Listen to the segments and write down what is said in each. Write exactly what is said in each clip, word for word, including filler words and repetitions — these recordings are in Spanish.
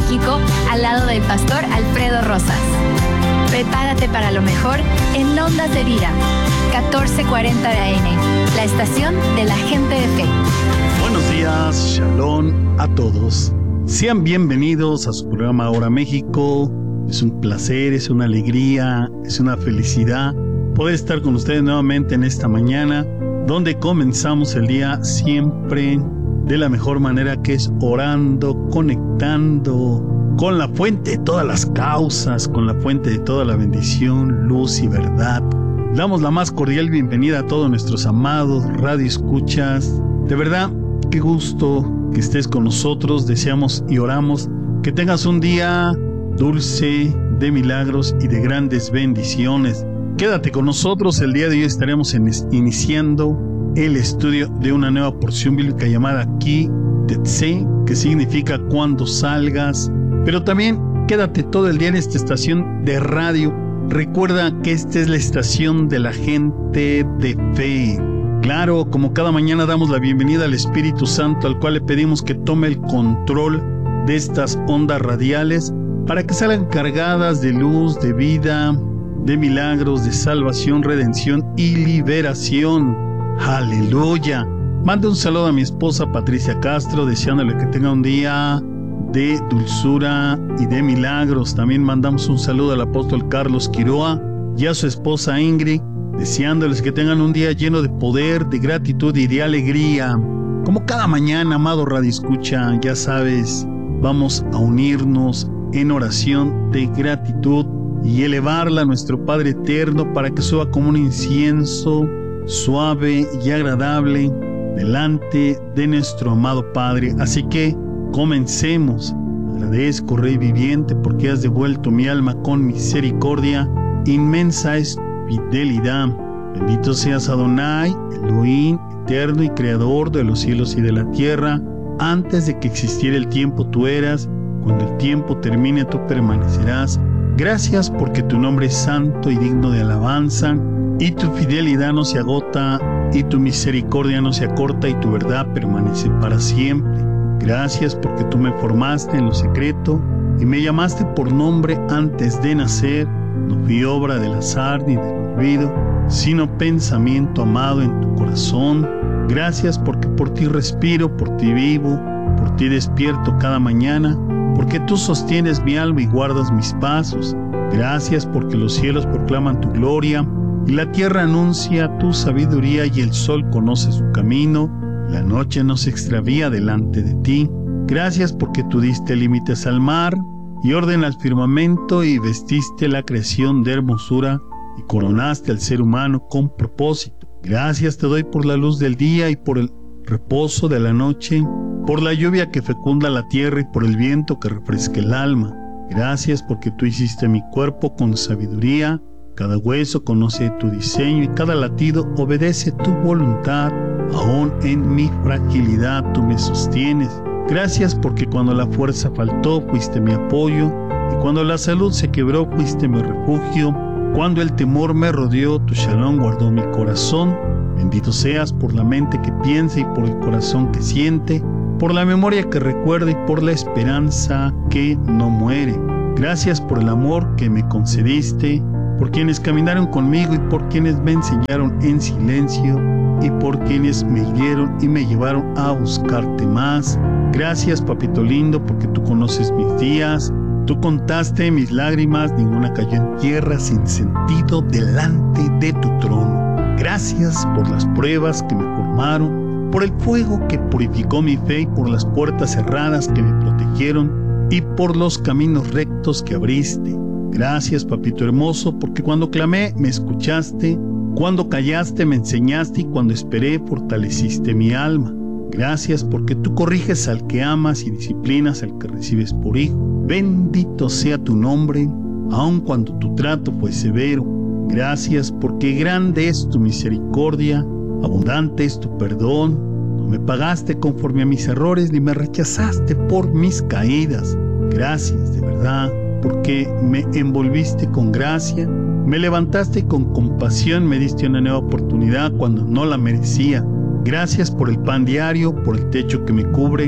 México, al lado del pastor Alfredo Rosas. Prepárate para lo mejor en Ondas de Vida, catorce cuarenta de A M, la estación de la gente de fe. Buenos días, shalom a todos. Sean bienvenidos a su programa Ahora México. Es un placer, es una alegría, es una felicidad poder estar con ustedes nuevamente en esta mañana, donde comenzamos el día siempre de la mejor manera, que es orando, conectando con la fuente de todas las causas, con la fuente de toda la bendición, luz y verdad. Damos la más cordial bienvenida a todos nuestros amados radioescuchas. De verdad, qué gusto que estés con nosotros. Deseamos y oramos que tengas un día dulce, de milagros y de grandes bendiciones. Quédate con nosotros. El día de hoy estaremos en, iniciando el estudio de una nueva porción bíblica llamada Ki Tetse, que significa cuando salgas. Pero también quédate todo el día en esta estación de radio. Recuerda que esta es la estación de la gente de fe. Claro, como cada mañana damos la bienvenida al Espíritu Santo, al cual le pedimos que tome el control de estas ondas radiales para que salgan cargadas de luz, de vida, de milagros, de salvación, redención y liberación. ¡Aleluya! Mando un saludo a mi esposa Patricia Castro, deseándole que tenga un día de dulzura y de milagros. También mandamos un saludo al apóstol Carlos Quiroa y a su esposa Ingrid, deseándoles que tengan un día lleno de poder, de gratitud y de alegría. Como cada mañana, amado Radio Escucha, ya sabes, vamos a unirnos en oración de gratitud y elevarla a nuestro Padre Eterno para que suba como un incienso suave y agradable delante de nuestro amado Padre. Así que comencemos. Agradezco, Rey viviente, porque has devuelto mi alma con misericordia. Inmensa es tu fidelidad. Bendito seas Adonai, Elohim, eterno y creador de los cielos y de la tierra. Antes de que existiera el tiempo tú eras. Cuando el tiempo termine tú permanecerás. Gracias porque tu nombre es santo y digno de alabanza, y tu fidelidad no se agota, y tu misericordia no se acorta, y tu verdad permanece para siempre. Gracias porque tú me formaste en lo secreto y me llamaste por nombre antes de nacer. No fui obra del azar ni del olvido, sino pensamiento amado en tu corazón. Gracias porque por ti respiro, por ti vivo, por ti despierto cada mañana, porque tú sostienes mi alma y guardas mis pasos. Gracias porque los cielos proclaman tu gloria y la tierra anuncia tu sabiduría, y el sol conoce su camino, la noche no se extravía delante de ti. Gracias porque tú diste límites al mar y orden al firmamento, y vestiste la creación de hermosura y coronaste al ser humano con propósito. Gracias te doy por la luz del día y por el reposo de la noche, por la lluvia que fecunda la tierra y por el viento que refresca el alma. Gracias porque tú hiciste mi cuerpo con sabiduría. Cada hueso conoce tu diseño y cada latido obedece tu voluntad. Aún en mi fragilidad tú me sostienes. Gracias porque cuando la fuerza faltó fuiste mi apoyo, y cuando la salud se quebró fuiste mi refugio. Cuando el temor me rodeó, tu shalom guardó mi corazón. Bendito seas por la mente que piensa y por el corazón que siente, por la memoria que recuerda y por la esperanza que no muere. Gracias por el amor que me concediste, por quienes caminaron conmigo y por quienes me enseñaron en silencio y por quienes me hirieron y me llevaron a buscarte más. Gracias, papito lindo, porque tú conoces mis días, tú contaste mis lágrimas, ninguna cayó en tierra sin sentido delante de tu trono. Gracias por las pruebas que me formaron, por el fuego que purificó mi fe y por las puertas cerradas que me protegieron y por los caminos rectos que abriste. Gracias, papito hermoso, porque cuando clamé me escuchaste, cuando callaste me enseñaste y cuando esperé fortaleciste mi alma. Gracias porque tú corriges al que amas y disciplinas al que recibes por hijo. Bendito sea tu nombre, aun cuando tu trato fue severo. Gracias porque grande es tu misericordia, abundante es tu perdón. No me pagaste conforme a mis errores, ni me rechazaste por mis caídas. Gracias de verdad, porque me envolviste con gracia, me levantaste con compasión, me diste una nueva oportunidad cuando no la merecía. Gracias por el pan diario, por el techo que me cubre,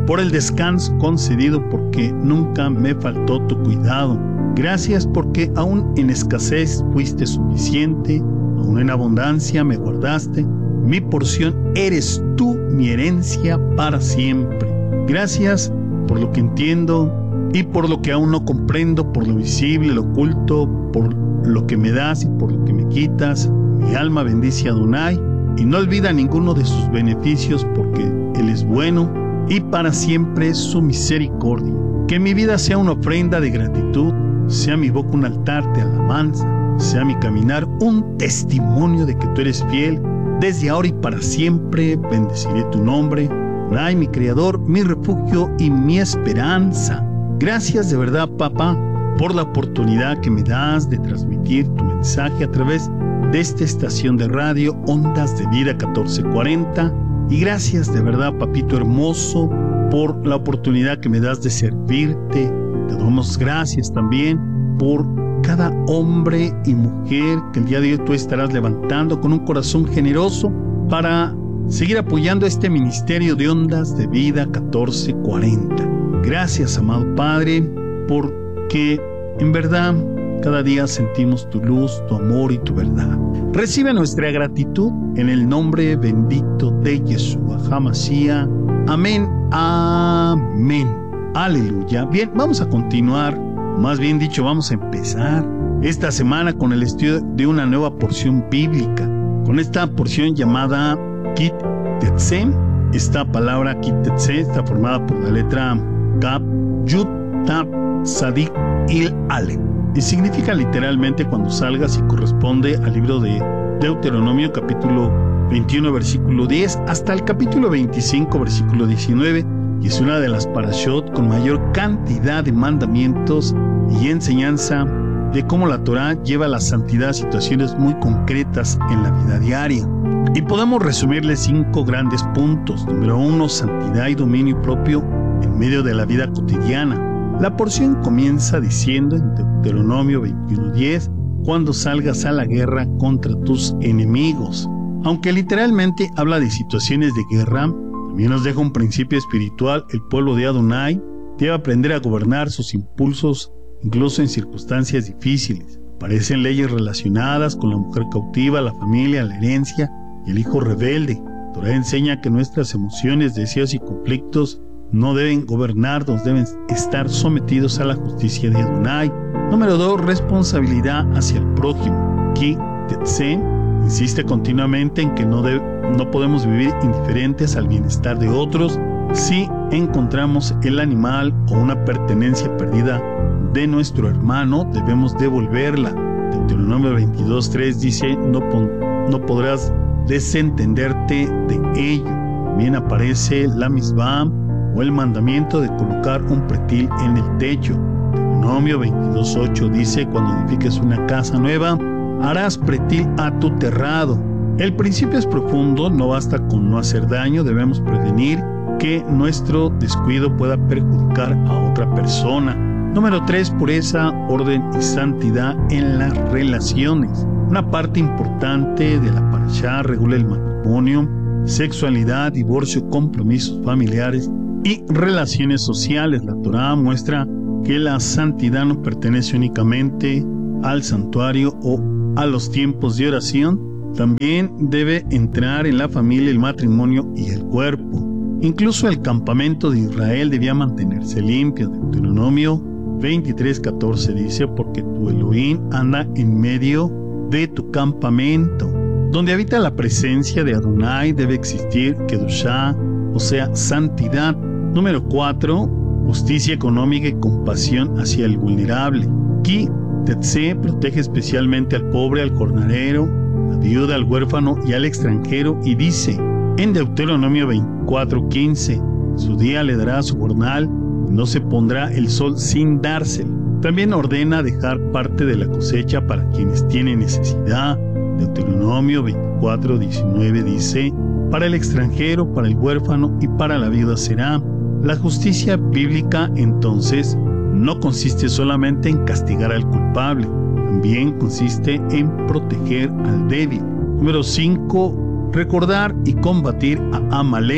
por el descanso concedido, porque nunca me faltó tu cuidado. Gracias porque aún en escasez fuiste suficiente, aún en abundancia me guardaste. Mi porción eres tú, mi herencia para siempre. Gracias por lo que entiendo y por lo que aún no comprendo, por lo visible, lo oculto, por lo que me das y por lo que me quitas. Mi alma bendice a Adonai y no olvida ninguno de sus beneficios, porque Él es bueno y para siempre es su misericordia. Que mi vida sea una ofrenda de gratitud, sea mi boca un altar de alabanza, sea mi caminar un testimonio de que tú eres fiel. Desde ahora y para siempre bendeciré tu nombre. Adonai, mi Creador, mi refugio y mi esperanza. Gracias de verdad, papá, por la oportunidad que me das de transmitir tu mensaje a través de esta estación de radio Ondas de Vida catorce cuarenta. Y gracias de verdad, papito hermoso, por la oportunidad que me das de servirte. Te damos gracias también por cada hombre y mujer que el día de hoy tú estarás levantando con un corazón generoso para seguir apoyando este ministerio de Ondas de Vida catorce cuarenta. Gracias, amado Padre, porque en verdad cada día sentimos tu luz, tu amor y tu verdad. Recibe nuestra gratitud en el nombre bendito de Yeshua HaMashiach. Amén, amén. Aleluya. Bien, vamos a continuar, más bien dicho, vamos a empezar esta semana con el estudio de una nueva porción bíblica, con esta porción llamada Kit Tetzé. Esta palabra Kit Tetzé está formada por la letra Kaf, Yud, Tab, Sadik, Il, Ale, y significa literalmente cuando salgas, y corresponde al libro de Deuteronomio capítulo veintiuno versículo diez hasta el capítulo veinticinco versículo diecinueve, y es una de las parashot con mayor cantidad de mandamientos y enseñanza de cómo la Torah lleva la santidad a situaciones muy concretas en la vida diaria. Y podemos resumirle cinco grandes puntos. Número uno, santidad y dominio propio en medio de la vida cotidiana. La porción comienza diciendo en Deuteronomio veintiuno diez, cuando salgas a la guerra contra tus enemigos. Aunque literalmente habla de situaciones de guerra, también nos deja un principio espiritual. El pueblo de Adonai debe aprender a gobernar sus impulsos incluso en circunstancias difíciles. Aparecen leyes relacionadas con la mujer cautiva, la familia, la herencia y el hijo rebelde. La Torah enseña que nuestras emociones, deseos y conflictos no deben gobernarnos, deben estar sometidos a la justicia de Adonai. Número dos, responsabilidad hacia el prójimo. Ki Tetzé insiste continuamente en que no, de, no podemos vivir indiferentes al bienestar de otros. Si encontramos el animal o una pertenencia perdida de nuestro hermano, debemos devolverla. Deuteronomio veintidós tres dice, no, no podrás desentenderte de ello. También aparece la misbah o el mandamiento de colocar un pretil en el techo. Deuteronomio veintidós ocho dice, cuando edifiques una casa nueva, harás pretil a tu terrado. El principio es profundo, no basta con no hacer daño, debemos prevenir que nuestro descuido pueda perjudicar a otra persona. Número tres, pureza, orden y santidad en las relaciones. Una parte importante de la parashá regula el matrimonio, sexualidad, divorcio, compromisos familiares y relaciones sociales. La Torá muestra que la santidad no pertenece únicamente al santuario o a los tiempos de oración. También debe entrar en la familia, el matrimonio y el cuerpo. Incluso el campamento de Israel debía mantenerse limpio. Deuteronomio veintitrés catorce dice, porque tu Elohim anda en medio de tu campamento. Donde habita la presencia de Adonai debe existir Kedushá, o sea, santidad. Número cuatro, justicia económica y compasión hacia el vulnerable. Ki Tetzé protege especialmente al pobre, al jornalero, a la viuda, al huérfano y al extranjero, y dice en Deuteronomio veinticuatro quince, su día le dará su jornal, no se pondrá el sol sin dárselo. También ordena dejar parte de la cosecha para quienes tienen necesidad. Deuteronomio veinticuatro diecinueve dice, para el extranjero, para el huérfano y para la viuda será. La justicia bíblica entonces no consiste solamente en castigar al culpable, también consiste en proteger al débil. Número cinco, recordar y combatir a Amalek.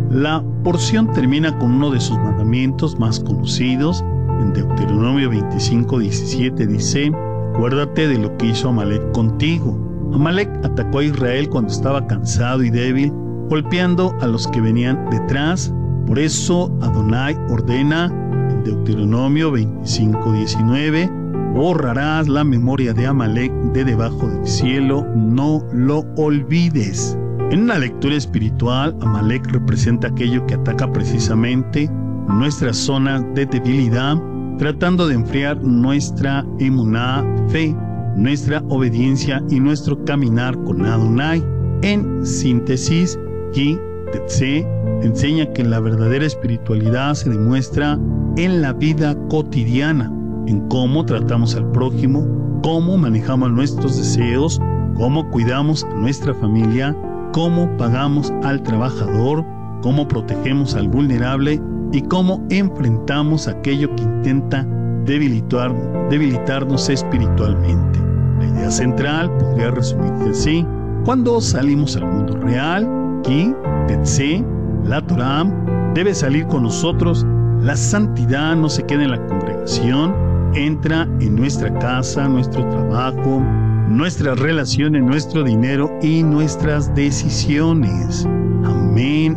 La porción termina con uno de sus mandamientos más conocidos. En Deuteronomio veinticinco diecisiete dice: acuérdate de lo que hizo Amalek contigo. Amalek atacó a Israel cuando estaba cansado y débil, golpeando a los que venían detrás. Por eso Adonai ordena en Deuteronomio veinticinco diecinueve: borrarás la memoria de Amalek de debajo del cielo, no lo olvides. En una lectura espiritual, Amalek representa aquello que ataca precisamente nuestras zonas de debilidad, tratando de enfriar nuestra emuná, fe, nuestra obediencia y nuestro caminar con Adonai. En síntesis, Ki Tetse enseña que la verdadera espiritualidad se demuestra en la vida cotidiana, en cómo tratamos al prójimo, cómo manejamos nuestros deseos, cómo cuidamos a nuestra familia, cómo pagamos al trabajador, cómo protegemos al vulnerable y cómo enfrentamos aquello que intenta debilitar, debilitarnos espiritualmente. La idea central podría resumirse así: cuando salimos al mundo real, Ki Tetse, la Torah, debe salir con nosotros. La santidad no se queda en la congregación, entra en nuestra casa, nuestro trabajo, nuestras relaciones, nuestro dinero y nuestras decisiones. Amén,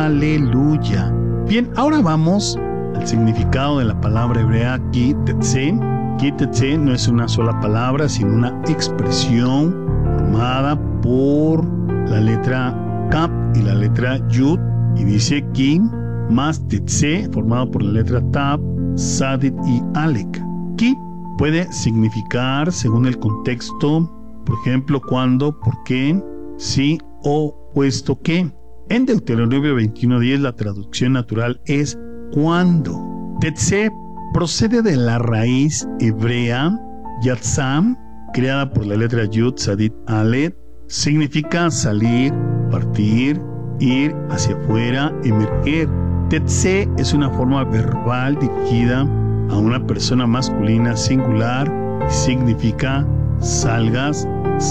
aleluya. Bien, ahora vamos al significado de la palabra hebrea Ki Tetse. Ki Tetse no es una sola palabra, sino una expresión formada por la letra Kaf y la letra Yud, y dice Ki más Tetse, formado por la letra Tav, Sadit y Alek. Ki puede significar, según el contexto, por ejemplo, cuando, por qué, si o puesto que. En Deuteronomio veintiuno diez la traducción natural es cuando. Tetse procede de la raíz hebrea Yatsam, creada por la letra Yud, Sadit, Alet. Significa salir, partir, ir hacia afuera, emerger. Tetse es una forma verbal dirigida a una persona masculina singular y significa salgas,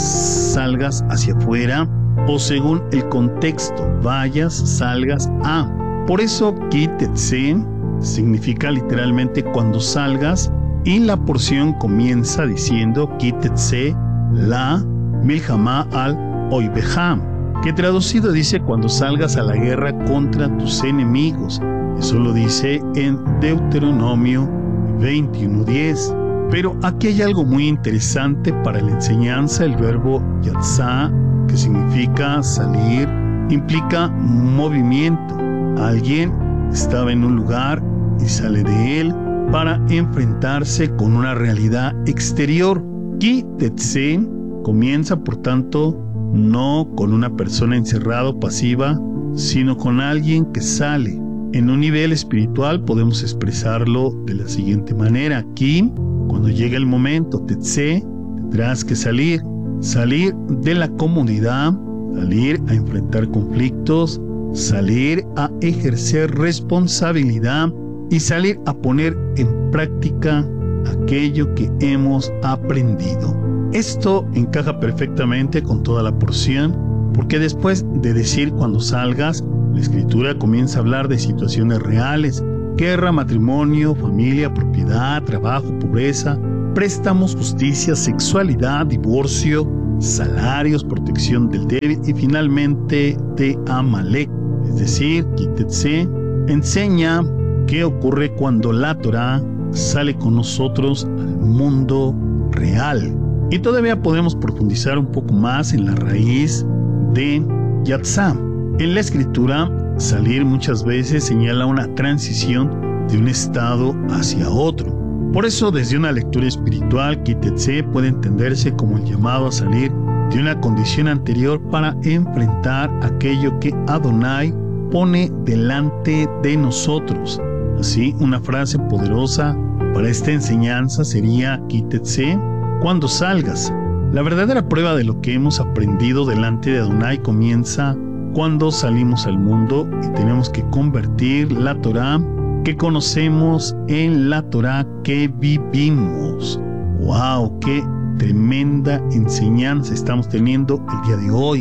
salgas hacia afuera, o según el contexto, vayas, salgas a. Por eso Ki Tetse significa literalmente cuando salgas, y la porción comienza diciendo Ki Tetse la Milhamá al Oibejam, que traducido dice cuando salgas a la guerra contra tus enemigos. Eso lo dice en Deuteronomio veintiuno diez. Pero aquí hay algo muy interesante para la enseñanza. El verbo yatzá, que significa salir, implica movimiento. Alguien estaba en un lugar y sale de él para enfrentarse con una realidad exterior. Ki Tetse comienza, por tanto, no con una persona encerrada o pasiva, sino con alguien que sale. En un nivel espiritual podemos expresarlo de la siguiente manera: aquí, cuando llega el momento, Tetse, tendrás que salir, salir de la comodidad, salir a enfrentar conflictos, salir a ejercer responsabilidad y salir a poner en práctica aquello que hemos aprendido. Esto encaja perfectamente con toda la porción, porque después de decir cuando salgas, la escritura comienza a hablar de situaciones reales: guerra, matrimonio, familia, propiedad, trabajo, pobreza, préstamos, justicia, sexualidad, divorcio, salarios, protección del débil y finalmente de Amalek. Es decir, Ki Tetse enseña qué ocurre cuando la Torah sale con nosotros al mundo real. Y todavía podemos profundizar un poco más en la raíz de Yatzá. En la escritura, salir muchas veces señala una transición de un estado hacia otro. Por eso, desde una lectura espiritual, Ki Tetse puede entenderse como el llamado a salir de una condición anterior para enfrentar aquello que Adonai pone delante de nosotros. Así, una frase poderosa para esta enseñanza sería Ki Tetse cuando salgas. La verdadera prueba de lo que hemos aprendido delante de Adonai comienza cuando salimos al mundo y tenemos que convertir la Torah que conocemos en la Torah que vivimos. ¡Wow! ¡Qué tremenda enseñanza estamos teniendo el día de hoy!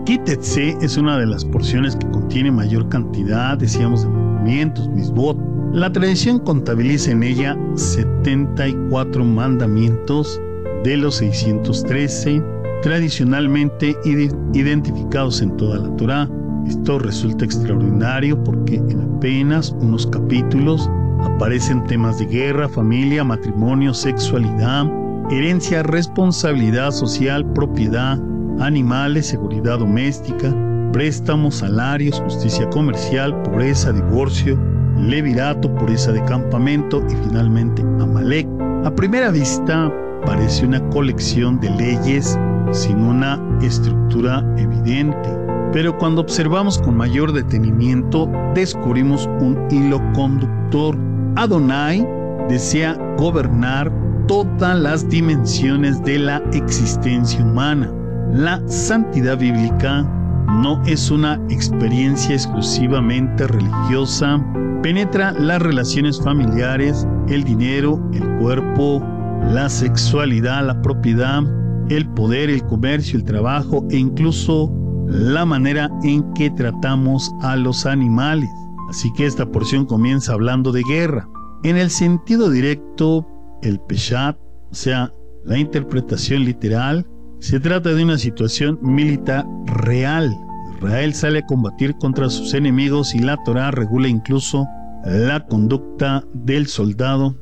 Kitetse es una de las porciones que contiene mayor cantidad, decíamos, de mandamientos, misbot. La tradición contabiliza en ella setenta y cuatro mandamientos de los seiscientos trece, tradicionalmente identificados en toda la Torá. Esto resulta extraordinario porque en apenas unos capítulos aparecen temas de guerra, familia, matrimonio, sexualidad, herencia, responsabilidad social, propiedad, animales, seguridad doméstica, préstamos, salarios, justicia comercial, pobreza, divorcio, levirato, pureza de campamento y finalmente Amalek. A primera vista parece una colección de leyes sin una estructura evidente, pero cuando observamos con mayor detenimiento descubrimos un hilo conductor. Adonai desea gobernar todas las dimensiones de la existencia humana. La santidad bíblica no es una experiencia exclusivamente religiosa, penetra las relaciones familiares, el dinero, el cuerpo, la sexualidad, la propiedad, el poder, el comercio, el trabajo e incluso la manera en que tratamos a los animales. Así que esta porción comienza hablando de guerra. En el sentido directo, el Peshat, o sea, la interpretación literal, se trata de una situación militar real. Israel sale a combatir contra sus enemigos y la Torá regula incluso la conducta del soldado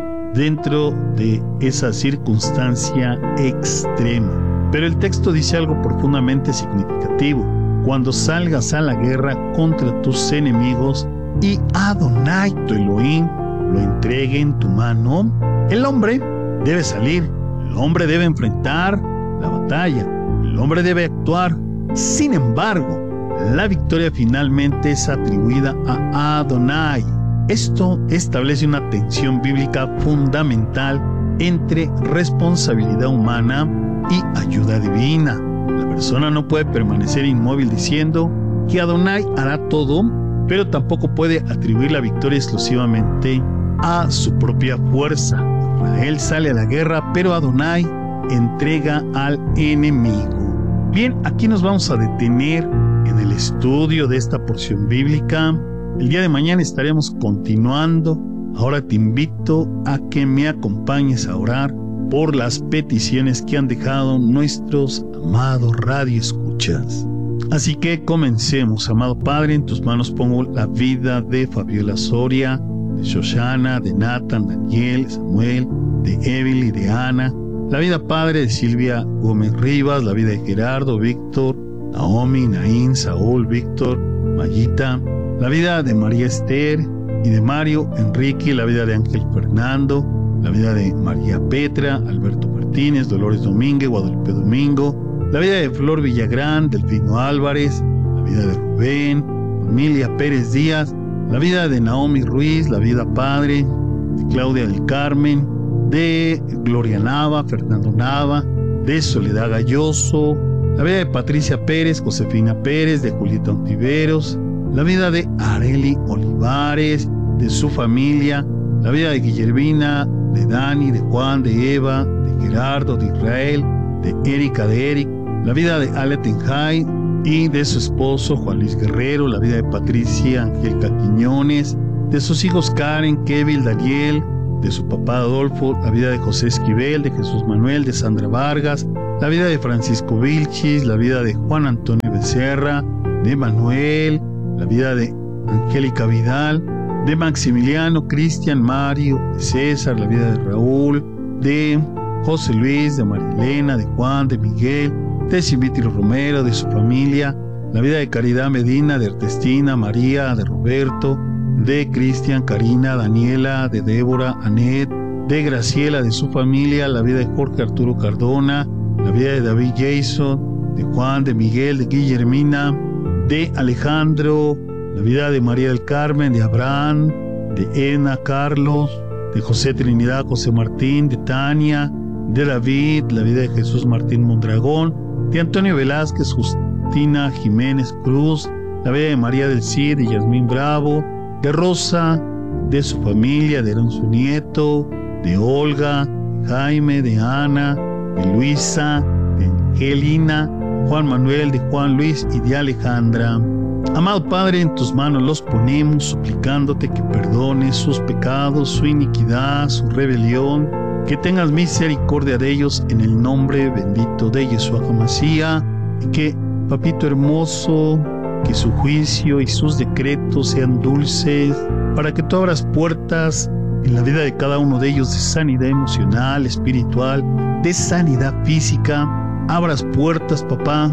dentro de esa circunstancia extrema. Pero el texto dice algo profundamente significativo. Cuando salgas a la guerra contra tus enemigos y Adonai tu Elohim lo entregue en tu mano, el hombre debe salir, el hombre debe enfrentar la batalla, el hombre debe actuar. Sin embargo, la victoria finalmente es atribuida a Adonai. Esto establece una tensión bíblica fundamental entre responsabilidad humana y ayuda divina. La persona no puede permanecer inmóvil diciendo que Adonai hará todo, pero tampoco puede atribuir la victoria exclusivamente a su propia fuerza. Israel sale a la guerra, pero Adonai entrega al enemigo. Bien, aquí nos vamos a detener en el estudio de esta porción bíblica. El día de mañana estaremos continuando. Ahora te invito a que me acompañes a orar por las peticiones que han dejado nuestros amados radioescuchas. Así que comencemos. Amado Padre, en tus manos pongo la vida de Fabiola Soria, de Shoshana, de Nathan, Daniel, Samuel, de Evil y de Ana. La vida, Padre, de Silvia Gómez Rivas, la vida de Gerardo, Víctor, Naomi, Naín, Saúl, Víctor, Mayita, la vida de María Esther y de Mario, Enrique, la vida de Ángel Fernando, la vida de María Petra, Alberto Martínez, Dolores Domínguez, Guadalupe Domingo, la vida de Flor Villagrán, Delfino Álvarez, la vida de Rubén, Familia Pérez Díaz, la vida de Naomi Ruiz, la vida, Padre, de Claudia del Carmen, de Gloria Nava, Fernando Nava, de Soledad Galloso, la vida de Patricia Pérez, Josefina Pérez, de Julieta Ontiveros, la vida de Areli Olivares, de su familia, la vida de Guillermina, de Dani, de Juan, de Eva, de Gerardo, de Israel, de Erika, de Eric, la vida de Ale Tenjay y de su esposo Juan Luis Guerrero, la vida de Patricia Angélica Quiñones, de sus hijos Karen, Kevin, Daniel, de su papá Adolfo, la vida de José Esquivel, de Jesús Manuel, de Sandra Vargas, la vida de Francisco Vilchis, la vida de Juan Antonio Becerra, de Manuel, la vida de Angélica Vidal, de Maximiliano, Cristian, Mario, de César, la vida de Raúl, de José Luis, de María Elena, de Juan, de Miguel, de Simitri Romero, de su familia, la vida de Caridad Medina, de Ernestina, María, de Roberto, de Cristian, Karina, Daniela, de Débora, Anet, de Graciela, de su familia, la vida de Jorge Arturo Cardona, la vida de David Jason, de Juan, de Miguel, de Guillermina, de Alejandro, la vida de María del Carmen, de Abraham, de Ena Carlos, de José Trinidad, José Martín, de Tania, de David, la vida de Jesús Martín Mondragón, de Antonio Velázquez, Justina Jiménez Cruz, la vida de María del Cid, de Yasmín Bravo, de Rosa, de su familia, de Aaron su nieto, de Olga, de Jaime, de Ana, de Luisa, de Angelina, Juan Manuel, de Juan Luis y de Alejandra. Amado Padre, en tus manos los ponemos, suplicándote que perdones sus pecados, su iniquidad, su rebelión, que tengas misericordia de ellos en el nombre bendito de Yeshua HaMashiach, y que, papito hermoso, que su juicio y sus decretos sean dulces, para que tú abras puertas en la vida de cada uno de ellos de sanidad emocional, espiritual, de sanidad física. Abras puertas, papá,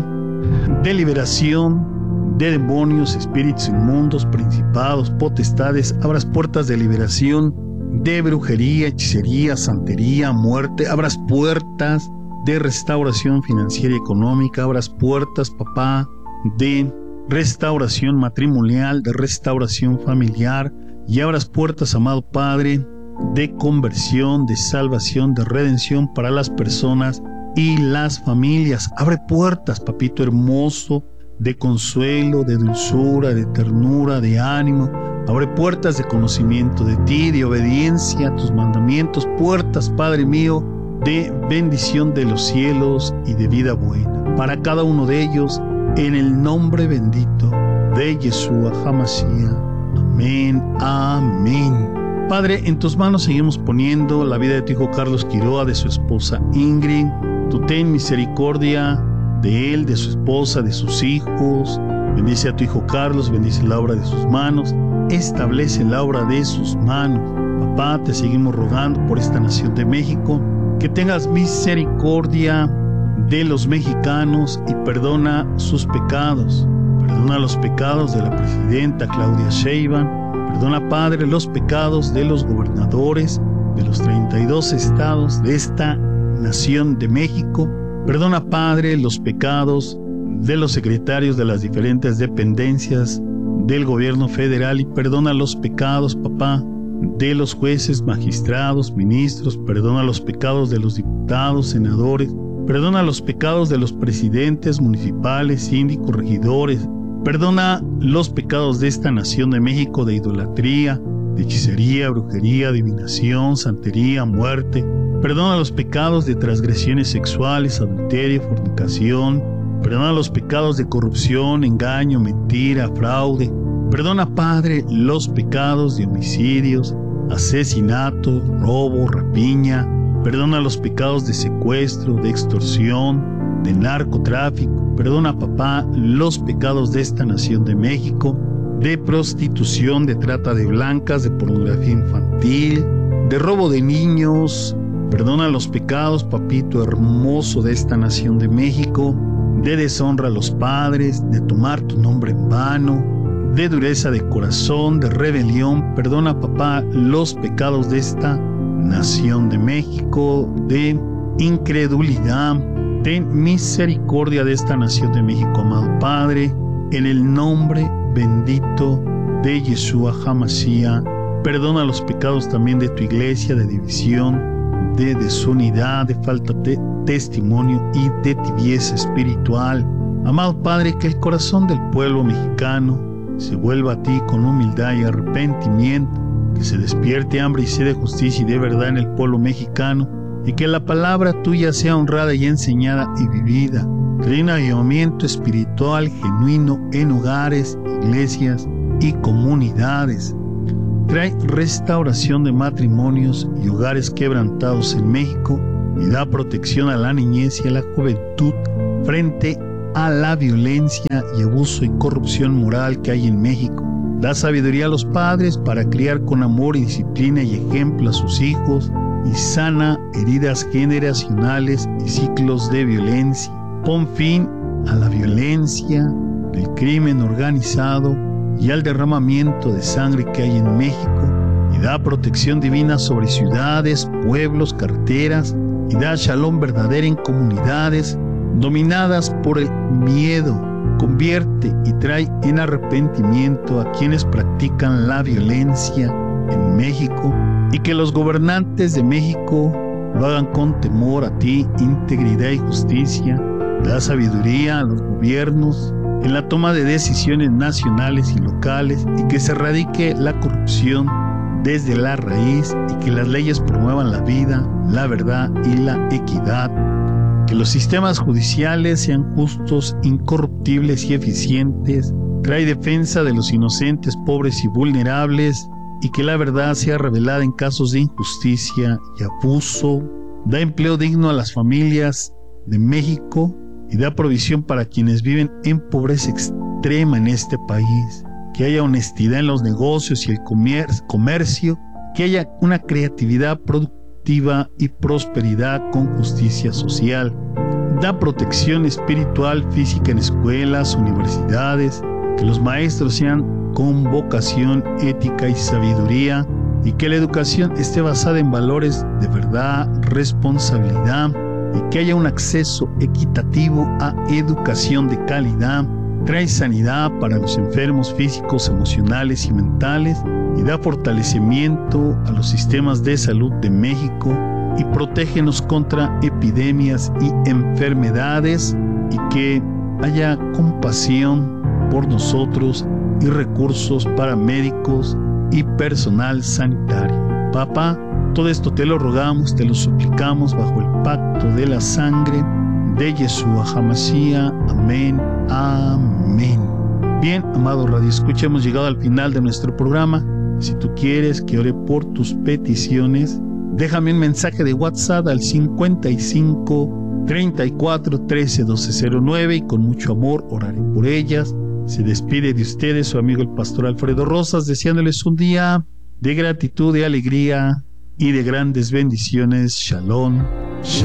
de liberación de demonios, espíritus inmundos, principados, potestades. Abras puertas de liberación de brujería, hechicería, santería, muerte. Abras puertas de restauración financiera y económica. Abras puertas, papá, de restauración matrimonial, de restauración familiar. Y abras puertas, amado Padre, de conversión, de salvación, de redención para las personas y las familias. Abre puertas, papito hermoso, de consuelo, de dulzura, de ternura, de ánimo. Abre puertas de conocimiento de ti, de obediencia a tus mandamientos. Puertas, Padre mío, de bendición de los cielos y de vida buena para cada uno de ellos, en el nombre bendito de Yeshua HaMashiach. Amén, amén. Padre, en tus manos seguimos poniendo la vida de tu hijo Carlos Quiroa, de su esposa Ingrid. Tú ten misericordia de él, de su esposa, de sus hijos. Bendice a tu hijo Carlos, bendice la obra de sus manos, establece la obra de sus manos. Papá, te seguimos rogando por esta nación de México, que tengas misericordia de los mexicanos y perdona sus pecados. Perdona los pecados de la presidenta Claudia Sheinbaum. Perdona, Padre, los pecados de los gobernadores de los treinta y dos estados de esta nación de México. Perdona, Padre, los pecados de los secretarios de las diferentes dependencias del gobierno federal, y perdona los pecados, papá, de los jueces, magistrados, ministros. Perdona los pecados de los diputados, senadores. Perdona los pecados de los presidentes municipales, síndicos, regidores. Perdona los pecados de esta nación de México de idolatría, de hechicería, brujería, adivinación, santería, muerte. Perdona los pecados de transgresiones sexuales, adulterio, fornicación. Perdona los pecados de corrupción, engaño, mentira, fraude. Perdona, Padre, los pecados de homicidios, asesinato, robo, rapiña. Perdona los pecados de secuestro, de extorsión, de narcotráfico. Perdona, papá, los pecados de esta nación de México, de prostitución, de trata de blancas, de pornografía infantil, de robo de niños. Perdona los pecados, papito hermoso, de esta nación de México, de deshonra a los padres, de tomar tu nombre en vano, de dureza de corazón, de rebelión. Perdona, papá, los pecados de esta nación de México, de incredulidad. Ten misericordia de esta nación de México, amado Padre, en el nombre bendito de Yeshua HaMashiach. Perdona los pecados también de tu iglesia, de división, de desunidad, de falta de testimonio y de tibieza espiritual. Amado Padre, que el corazón del pueblo mexicano se vuelva a ti con humildad y arrepentimiento, que se despierte hambre y sed de justicia y de verdad en el pueblo mexicano, y que la palabra tuya sea honrada y enseñada y vivida. Trae un avivamiento espiritual genuino en hogares, iglesias y comunidades. Trae restauración de matrimonios y hogares quebrantados en México, y da protección a la niñez y a la juventud frente a la violencia y abuso y corrupción moral que hay en México. Da sabiduría a los padres para criar con amor y disciplina y ejemplo a sus hijos, y sana heridas generacionales y ciclos de violencia. Pon fin a la violencia, el crimen organizado y al derramamiento de sangre que hay en México, y da protección divina sobre ciudades, pueblos, carreteras, y da shalom verdadero en comunidades dominadas por el miedo. Convierte y trae en arrepentimiento a quienes practican la violencia en México, y que los gobernantes de México lo hagan con temor a ti, integridad y justicia. Da sabiduría a los gobiernos en la toma de decisiones nacionales y locales, y que se erradique la corrupción desde la raíz, y que las leyes promuevan la vida, la verdad y la equidad. que los sistemas judiciales sean justos, incorruptibles y eficientes, trae defensa de los inocentes, pobres y vulnerables, y que la verdad sea revelada en casos de injusticia y abuso, da empleo digno a las familias de México y da provisión para quienes viven en pobreza extrema en este país, que haya honestidad en los negocios y el comercio, que haya una creatividad productiva y prosperidad con justicia social. Da protección espiritual, física en escuelas, universidades, que los maestros sean con vocación, ética y sabiduría, y que la educación esté basada en valores de verdad, responsabilidad, y que haya un acceso equitativo a educación de calidad. Trae sanidad para los enfermos físicos, emocionales y mentales, y da fortalecimiento a los sistemas de salud de México, y protégenos contra epidemias y enfermedades, y que haya compasión por nosotros y recursos para médicos y personal sanitario. Papá, todo esto te lo rogamos, te lo suplicamos bajo el pacto de la sangre de Yeshua HaMashiach. Amén, amén. Bien, amado Radio Escucha, hemos llegado al final de nuestro programa. Si tú quieres que ore por tus peticiones, déjame un mensaje de WhatsApp al cincuenta y cinco, treinta y cuatro, trece, doce cero nueve, y con mucho amor oraré por ellas. Se despide de ustedes su amigo el pastor Alfredo Rosas, deseándoles un día de gratitud, de alegría y de grandes bendiciones. Shalom.